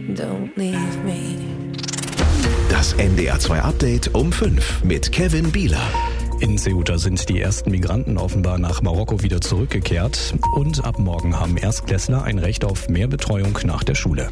don't leave me. Das NDR 2 Update um 5 mit Kevin Bieler. In Ceuta sind die ersten Migranten offenbar nach Marokko wieder zurückgekehrt. Und ab morgen haben Erstklässler ein Recht auf mehr Betreuung nach der Schule.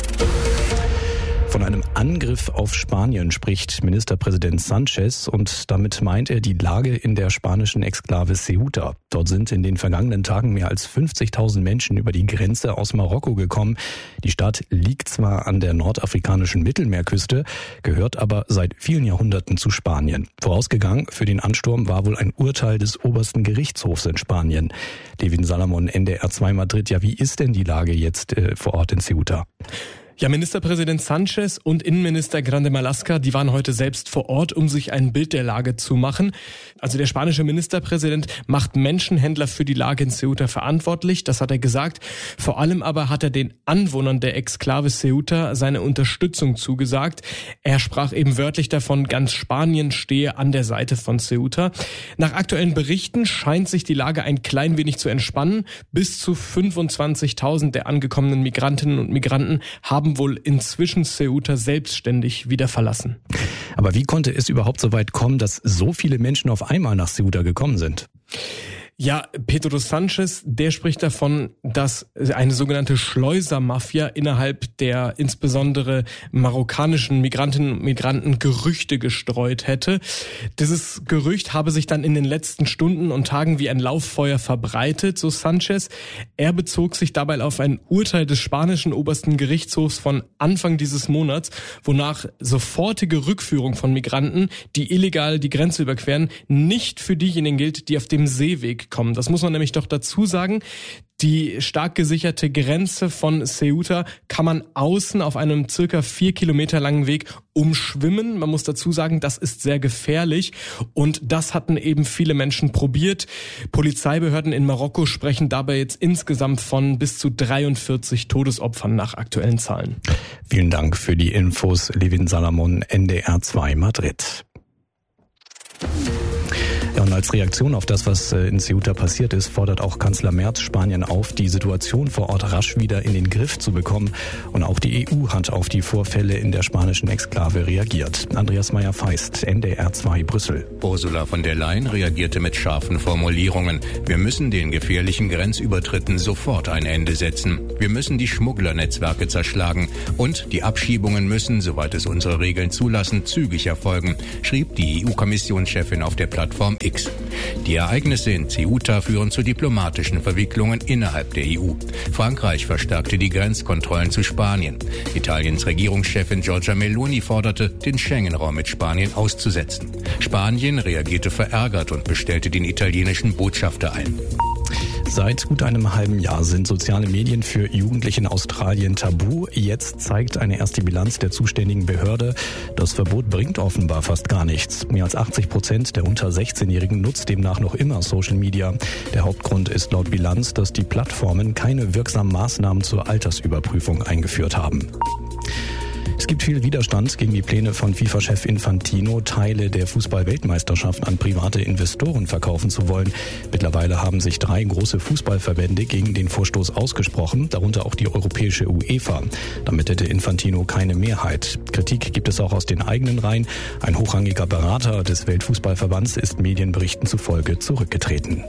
Von einem Angriff auf Spanien spricht Ministerpräsident Sánchez und damit meint er die Lage in der spanischen Exklave Ceuta. Dort sind in den vergangenen Tagen mehr als 50.000 Menschen über die Grenze aus Marokko gekommen. Die Stadt liegt zwar an der nordafrikanischen Mittelmeerküste, gehört aber seit vielen Jahrhunderten zu Spanien. Vorausgegangen für den Ansturm war wohl ein Urteil des obersten Gerichtshofs in Spanien. Levin Salamon, NDR 2 Madrid. Ja, wie ist denn die Lage jetzt vor Ort in Ceuta? Ja, Ministerpräsident Sánchez und Innenminister Grande Marlaska, die waren heute selbst vor Ort, um sich ein Bild der Lage zu machen. Also der spanische Ministerpräsident macht Menschenhändler für die Lage in Ceuta verantwortlich, das hat er gesagt. Vor allem aber hat er den Anwohnern der Exklave Ceuta seine Unterstützung zugesagt. Er sprach eben wörtlich davon, ganz Spanien stehe an der Seite von Ceuta. Nach aktuellen Berichten scheint sich die Lage ein klein wenig zu entspannen. Bis zu 25.000 der angekommenen Migrantinnen und Migranten haben wohl inzwischen Ceuta selbstständig wieder verlassen. Aber wie konnte es überhaupt so weit kommen, dass so viele Menschen auf einmal nach Ceuta gekommen sind? Ja, Pedro Sánchez, der spricht davon, dass eine sogenannte Schleusermafia innerhalb der insbesondere marokkanischen Migrantinnen und Migranten Gerüchte gestreut hätte. Dieses Gerücht habe sich dann in den letzten Stunden und Tagen wie ein Lauffeuer verbreitet, so Sánchez. Er bezog sich dabei auf ein Urteil des spanischen obersten Gerichtshofs von Anfang dieses Monats, wonach sofortige Rückführung von Migranten, die illegal die Grenze überqueren, nicht für diejenigen gilt, die auf dem Seeweg kommen. Das muss man nämlich doch dazu sagen. Die stark gesicherte Grenze von Ceuta kann man außen auf einem circa 4 Kilometer langen Weg umschwimmen. Man muss dazu sagen, das ist sehr gefährlich und das hatten eben viele Menschen probiert. Polizeibehörden in Marokko sprechen dabei jetzt insgesamt von bis zu 43 Todesopfern nach aktuellen Zahlen. Vielen Dank für die Infos, Levin Salamon, NDR 2 Madrid. Ja, und als Reaktion auf das, was in Ceuta passiert ist, fordert auch Kanzler Merz Spanien auf, die Situation vor Ort rasch wieder in den Griff zu bekommen. Und auch die EU hat auf die Vorfälle in der spanischen Exklave reagiert. Andreas Meyer-Feist, NDR 2 Brüssel. Ursula von der Leyen reagierte mit scharfen Formulierungen. Wir müssen den gefährlichen Grenzübertritten sofort ein Ende setzen. Wir müssen die Schmugglernetzwerke zerschlagen. Und die Abschiebungen müssen, soweit es unsere Regeln zulassen, zügig erfolgen, schrieb die EU-Kommissionschefin auf der Plattform X. Die Ereignisse in Ceuta führen zu diplomatischen Verwicklungen innerhalb der EU. Frankreich verstärkte die Grenzkontrollen zu Spanien. Italiens Regierungschefin Giorgia Meloni forderte, den Schengen-Raum mit Spanien auszusetzen. Spanien reagierte verärgert und bestellte den italienischen Botschafter ein. Seit gut einem halben Jahr sind soziale Medien für Jugendliche in Australien tabu. Jetzt zeigt eine erste Bilanz der zuständigen Behörde, das Verbot bringt offenbar fast gar nichts. Mehr als 80% der unter 16-Jährigen nutzt demnach noch immer Social Media. Der Hauptgrund ist laut Bilanz, dass die Plattformen keine wirksamen Maßnahmen zur Altersüberprüfung eingeführt haben. Es gibt viel Widerstand gegen die Pläne von FIFA-Chef Infantino, Teile der Fußball-Weltmeisterschaft an private Investoren verkaufen zu wollen. Mittlerweile haben sich 3 große Fußballverbände gegen den Vorstoß ausgesprochen, darunter auch die europäische UEFA. Damit hätte Infantino keine Mehrheit. Kritik gibt es auch aus den eigenen Reihen. Ein hochrangiger Berater des Weltfußballverbands ist Medienberichten zufolge zurückgetreten.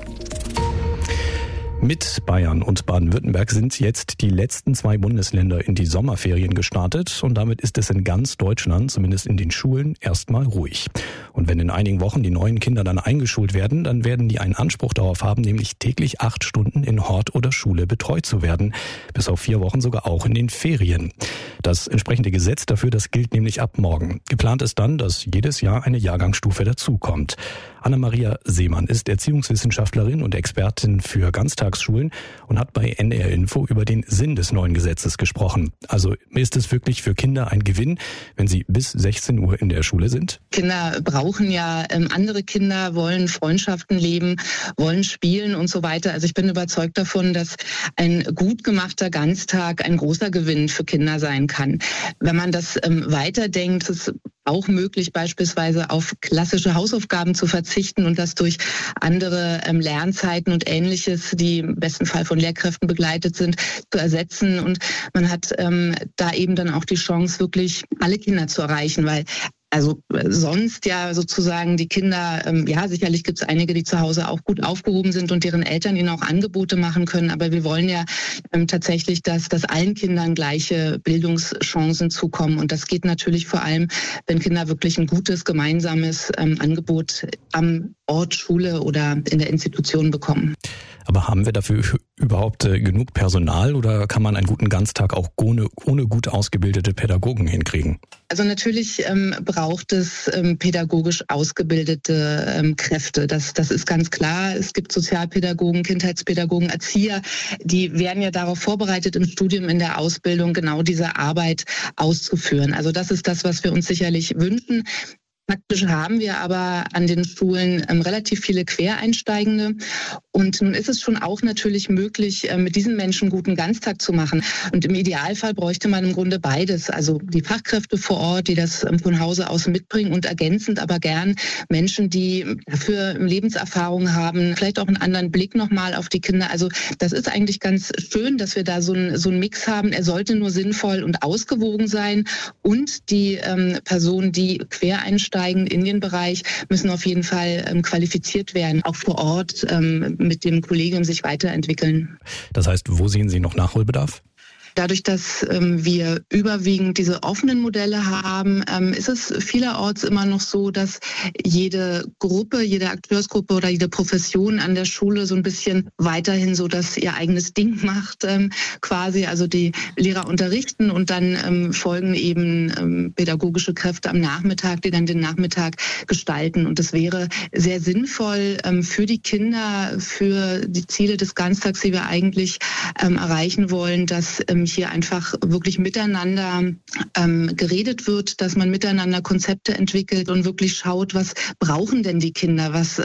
Mit Bayern und Baden-Württemberg sind jetzt die letzten 2 Bundesländer in die Sommerferien gestartet und damit ist es in ganz Deutschland, zumindest in den Schulen, erstmal ruhig. Und wenn in einigen Wochen die neuen Kinder dann eingeschult werden, dann werden die einen Anspruch darauf haben, nämlich täglich 8 Stunden in Hort oder Schule betreut zu werden. Bis auf 4 Wochen sogar auch in den Ferien. Das entsprechende Gesetz dafür, das gilt nämlich ab morgen. Geplant ist dann, dass jedes Jahr eine Jahrgangsstufe dazukommt. Anna-Maria Seemann ist Erziehungswissenschaftlerin und Expertin für Ganztagsschulen und hat bei NDR Info über den Sinn des neuen Gesetzes gesprochen. Also ist es wirklich für Kinder ein Gewinn, wenn sie bis 16 Uhr in der Schule sind? Kinder brauchen ja andere Kinder, wollen Freundschaften leben, wollen spielen und so weiter. Also ich bin überzeugt davon, dass ein gut gemachter Ganztag ein großer Gewinn für Kinder sein kann. Wenn man das weiterdenkt, es auch möglich, beispielsweise auf klassische Hausaufgaben zu verzichten und das durch andere Lernzeiten und Ähnliches, die im besten Fall von Lehrkräften begleitet sind, zu ersetzen. Und man hat da eben dann auch die Chance, wirklich alle Kinder zu erreichen, weil sonst ja sozusagen die Kinder, sicherlich gibt es einige, die zu Hause auch gut aufgehoben sind und deren Eltern ihnen auch Angebote machen können. Aber wir wollen ja tatsächlich, dass allen Kindern gleiche Bildungschancen zukommen. Und das geht natürlich vor allem, wenn Kinder wirklich ein gutes, gemeinsames Angebot am Ort, Schule oder in der Institution bekommen. Aber haben wir dafür überhaupt genug Personal oder kann man einen guten Ganztag auch ohne gut ausgebildete Pädagogen hinkriegen? Also natürlich braucht es pädagogisch ausgebildete Kräfte. Das ist ganz klar. Es gibt Sozialpädagogen, Kindheitspädagogen, Erzieher, die werden ja darauf vorbereitet im Studium, in der Ausbildung genau diese Arbeit auszuführen. Also das ist das, was wir uns sicherlich wünschen. Faktisch haben wir aber an den Schulen relativ viele Quereinsteigende. Und nun ist es schon auch natürlich möglich, mit diesen Menschen guten Ganztag zu machen. Und im Idealfall bräuchte man im Grunde beides. Also die Fachkräfte vor Ort, die das von Hause aus mitbringen und ergänzend aber gern Menschen, die dafür Lebenserfahrung haben, vielleicht auch einen anderen Blick nochmal auf die Kinder. Also das ist eigentlich ganz schön, dass wir da so einen Mix haben. Er sollte nur sinnvoll und ausgewogen sein. Und die Personen, die quereinsteigen in den Bereich, müssen auf jeden Fall qualifiziert werden, auch vor Ort mit dem Kollegium sich weiterentwickeln. Das heißt, wo sehen Sie noch Nachholbedarf? Dadurch, dass wir überwiegend diese offenen Modelle haben, ist es vielerorts immer noch so, dass jede Gruppe, jede Akteursgruppe oder jede Profession an der Schule so ein bisschen weiterhin so das ihr eigenes Ding macht, quasi. Also die Lehrer unterrichten und dann folgen eben pädagogische Kräfte am Nachmittag, die dann den Nachmittag gestalten. Und es wäre sehr sinnvoll für die Kinder, für die Ziele des Ganztags, die wir eigentlich erreichen wollen, dass hier einfach wirklich miteinander geredet wird, dass man miteinander Konzepte entwickelt und wirklich schaut, was brauchen denn die Kinder, was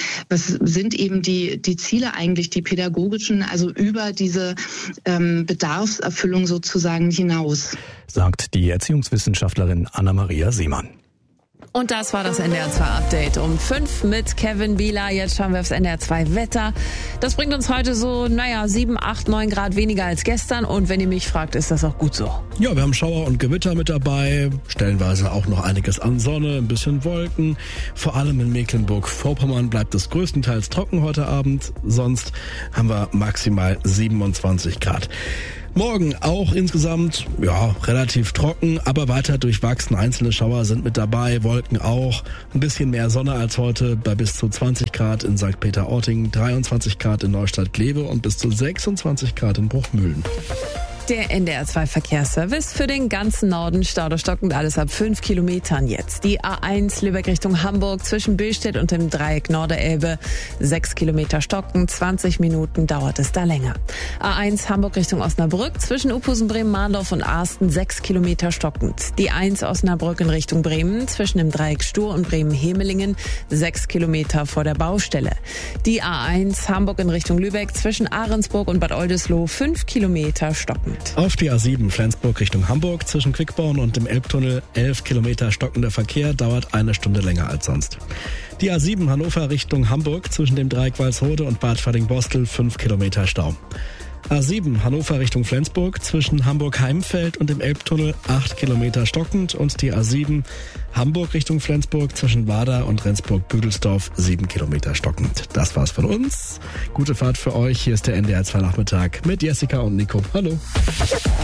sind eben die Ziele eigentlich, die pädagogischen, also über diese Bedarfserfüllung sozusagen hinaus. Sagt die Erziehungswissenschaftlerin Anna-Maria Seemann. Und das war das NDR 2 Update um 5 mit Kevin Bieler. Jetzt schauen wir aufs NDR 2 Wetter. Das bringt uns heute so, 7, 8, 9 Grad weniger als gestern. Und wenn ihr mich fragt, ist das auch gut so. Ja, wir haben Schauer und Gewitter mit dabei. Stellenweise auch noch einiges an Sonne, ein bisschen Wolken. Vor allem in Mecklenburg-Vorpommern bleibt es größtenteils trocken heute Abend. Sonst haben wir maximal 27 Grad. Morgen auch insgesamt, relativ trocken, aber weiter durchwachsen. Einzelne Schauer sind mit dabei, Wolken auch. Ein bisschen mehr Sonne als heute bei bis zu 20 Grad in St. Peter-Ording, 23 Grad in Neustadt-Glewe und bis zu 26 Grad in Bruchmühlen. Der NDR 2 Verkehrsservice für den ganzen Norden, staustockend alles ab 5 Kilometern jetzt. Die A1 Lübeck Richtung Hamburg zwischen Billstedt und dem Dreieck Norderelbe, 6 Kilometer stockend, 20 Minuten dauert es da länger. A1 Hamburg Richtung Osnabrück zwischen Uphusen, Bremen-Mahndorf und Asten, 6 Kilometer stockend. Die 1 Osnabrück in Richtung Bremen zwischen dem Dreieck Stur und Bremen-Hemelingen, 6 Kilometer vor der Baustelle. Die A1 Hamburg in Richtung Lübeck zwischen Ahrensburg und Bad Oldesloe, 5 Kilometer stockend. Auf die A7 Flensburg Richtung Hamburg zwischen Quickborn und dem Elbtunnel 11 Kilometer stockender Verkehr, dauert 1 Stunde länger als sonst. Die A7 Hannover Richtung Hamburg zwischen dem Dreieck Walsrode und Bad Varding-Bostel 5 Kilometer Stau. A7 Hannover Richtung Flensburg zwischen Hamburg-Heimfeld und dem Elbtunnel 8 Kilometer stockend und die A7 Hamburg Richtung Flensburg zwischen Wader und Rendsburg-Büdelsdorf 7 Kilometer stockend. Das war's von uns. Gute Fahrt für euch. Hier ist der NDR 2 Nachmittag mit Jessica und Nico. Hallo.